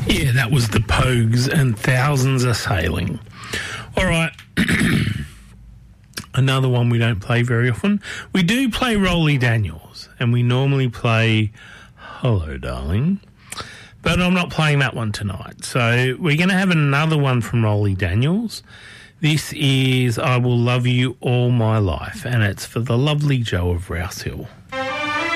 Yeah, that was the Pogues and Thousands Are Sailing. All right. Another one we don't play very often. We do play Rolly Daniels, and we normally play Hello, Darling. But I'm not playing that one tonight. So we're going to have another one from Rolly Daniels. This is I Will Love You All My Life, and it's for the lovely Jo of Rouse Hill.